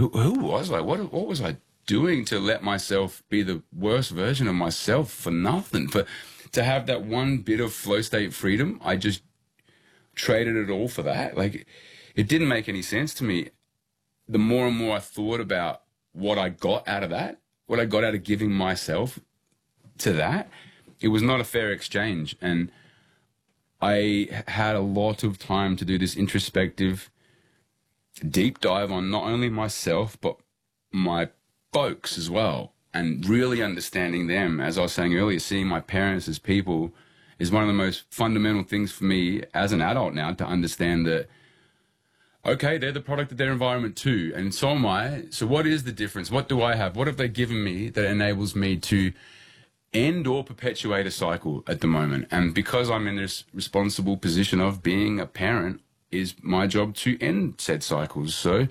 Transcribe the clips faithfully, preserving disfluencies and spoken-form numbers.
who, who was I? What, what was I doing to let myself be the worst version of myself for nothing? For to have that one bit of flow state freedom, I just traded it all for that. Like, it didn't make any sense to me. The more and more I thought about what I got out of that, what I got out of giving myself to that, it was not a fair exchange. And I had a lot of time to do this introspective deep dive on not only myself, but my folks as well. And really understanding them, as I was saying earlier, seeing my parents as people is one of the most fundamental things for me as an adult now, to understand that, okay, they're the product of their environment too, and so am I. So what is the difference? What do I have? What have they given me that enables me to end or perpetuate a cycle at the moment? And because I'm in this responsible position of being a parent, is my job to end said cycles. So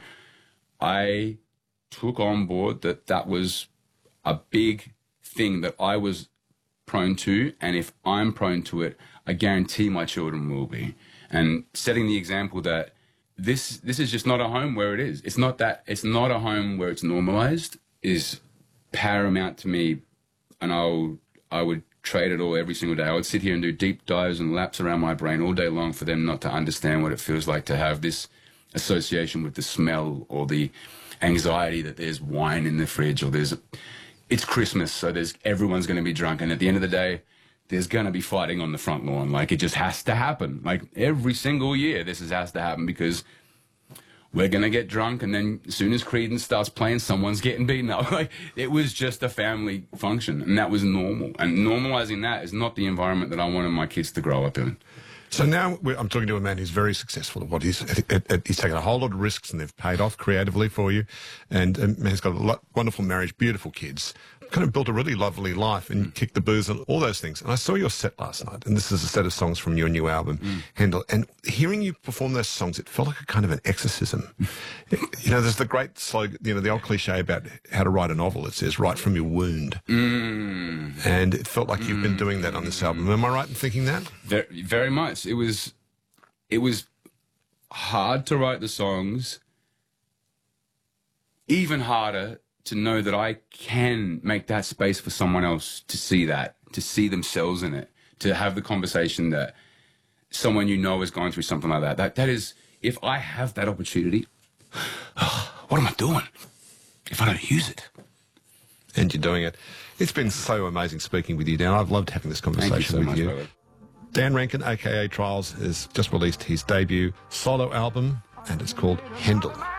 I took on board that that was a big thing that I was prone to, and if I'm prone to it, I guarantee my children will be. And setting the example that this this is just not a home where it is. It's not that it's not a home where it's normalized is paramount to me, and I'll I would trade it all every single day. I would sit here and do deep dives and laps around my brain all day long for them not to understand what it feels like to have this association with the smell or the anxiety that there's wine in the fridge, or there's it's Christmas, so there's everyone's going to be drunk, and at the end of the day, there's going to be fighting on the front lawn. Like, it just has to happen. Like, every single year, this is, has to happen, because we're going to get drunk, and then as soon as Creedence starts playing, someone's getting beaten up. Like, it was just a family function, and that was normal. And normalizing that is not the environment that I wanted my kids to grow up in. So now we're, I'm talking to a man who's very successful at what he's at, at, he's taken a whole lot of risks, and they've paid off creatively for you. And um, he's got a lot, wonderful marriage, beautiful kids, kind of built a really lovely life, and mm. kicked the booze and all those things. And I saw your set last night, and this is a set of songs from your new album, mm. Handel. And hearing you perform those songs, it felt like a kind of an exorcism. You know, there's the great slogan, you know, the old cliche about how to write a novel. It says, "Write from your wound." Mm. And it felt like you've been doing that on this album. Am I right in thinking that? Very, very much. It was, it was hard to write the songs, even harder to know that I can make that space for someone else to see that, to see themselves in it, to have the conversation that someone you know is going through something like that. That, that is, if I have that opportunity, what am I doing if I don't use it? And you're doing it. It's been so amazing speaking with you, Dan. I've loved having this conversation Thank you so with much, you. brother. Dan Rankin, a k a. Trials, has just released his debut solo album, and it's called Handel.